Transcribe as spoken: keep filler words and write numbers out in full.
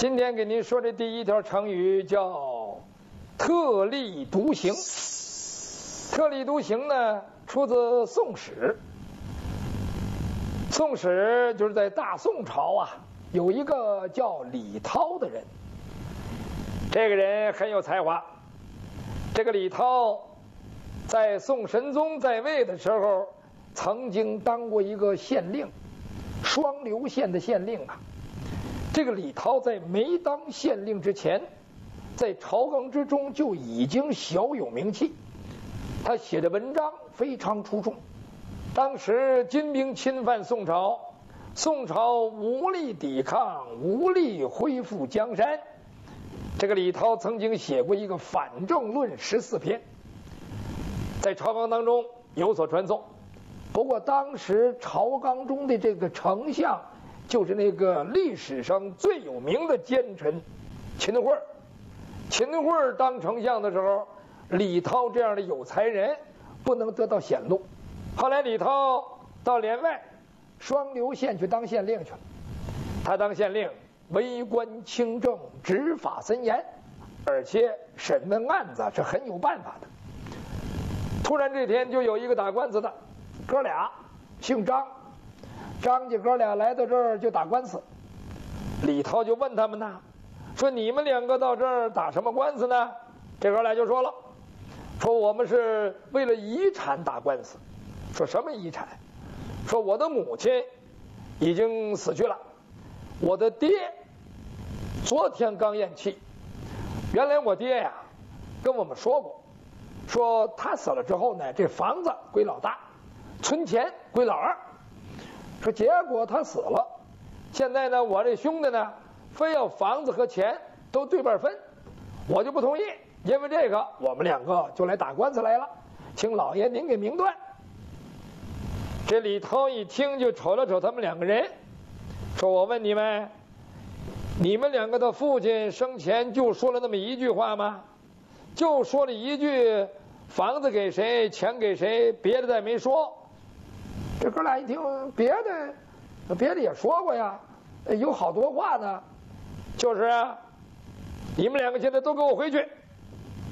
今天给您说的第一条成语叫特立独行。特立独行呢，出自《宋史》。《宋史》就是在大宋朝啊，有一个叫李涛的人，这个人很有才华。这个李涛在宋神宗在位的时候，曾经当过一个县令，双流县的县令啊。这个李涛在没当县令之前，在朝纲之中就已经小有名气。他写的文章非常出众。当时金兵侵犯宋朝，宋朝无力抵抗，无力恢复江山。这个李涛曾经写过一个反正论十四篇，在朝纲当中有所传颂。不过当时朝纲中的这个丞相，就是那个历史上最有名的奸臣秦桧。秦桧当丞相的时候，李涛这样的有才人不能得到显露。后来李涛到连外双流县去当县令去了。他当县令，为官清正，执法森严，而且审问案子是很有办法的。突然这天就有一个打官司的，哥俩姓张，张家哥俩来到这儿就打官司。李涛就问他们呢，说你们两个到这儿打什么官司呢？这哥俩就说了，说我们是为了遗产打官司。说什么遗产？说我的母亲已经死去了，我的爹昨天刚咽气。原来我爹呀跟我们说过，说他死了之后呢，这房子归老大，存钱归老二。说结果他死了，现在呢我这兄弟呢非要房子和钱都对半分，我就不同意。因为这个我们两个就来打官司来了，请老爷您给明断。这李涛一听就瞅了瞅他们两个人，说我问你们，你们两个的父亲生前就说了那么一句话吗？就说了一句房子给谁钱给谁，别的再没说。这哥俩一听，别的别的也说过呀，有好多话呢。就是啊，你们两个现在都给我回去，